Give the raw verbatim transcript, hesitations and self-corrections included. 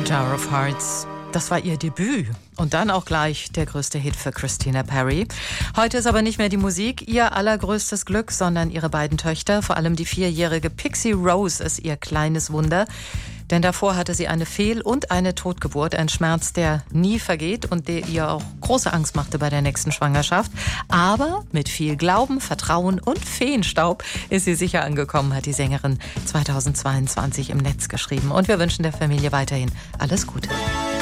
Tower of Hearts. Das war ihr Debüt und dann auch gleich der größte Hit für Christina Perri. Heute ist aber nicht mehr die Musik ihr allergrößtes Glück, sondern ihre beiden Töchter. Vor allem die vierjährige Pixie Rose ist ihr kleines Wunder. Denn davor hatte sie eine Fehl- und eine Totgeburt, ein Schmerz, der nie vergeht und der ihr auch große Angst machte bei der nächsten Schwangerschaft. Aber mit viel Glauben, Vertrauen und Feenstaub ist sie sicher angekommen, hat die Sängerin zweitausendzweiundzwanzig im Netz geschrieben. Und wir wünschen der Familie weiterhin alles Gute.